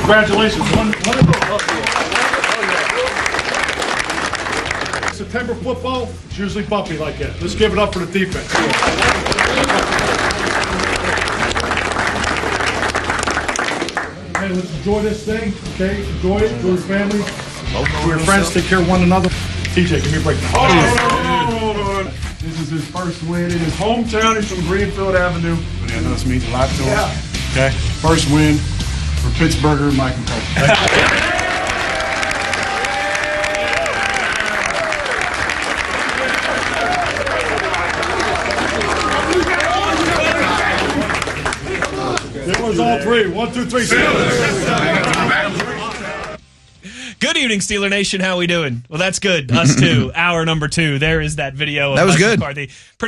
Congratulations. September football is usually bumpy like that. Let's give it up for the defense. Hey, let's enjoy this thing, okay? Enjoy it, enjoy your family, enjoy your friends, take care of one another. TJ, give me a break now. Hold on. This is his first win in his hometown. He's from Greenfield Avenue. But I know this means a lot to him. Okay? First win for Pittsburgher and Michael Cole. It was all three. 1, 2, 3. Good evening, Steeler Nation. How we doing? Well, that's good. Us too. Hour number 2. There is that video of That was Mike good. McCarthy.